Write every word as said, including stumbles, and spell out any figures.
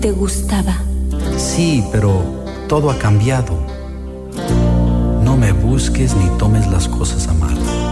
te gustaba. Sí, pero todo ha cambiado. No me busques ni tomes las cosas a mal.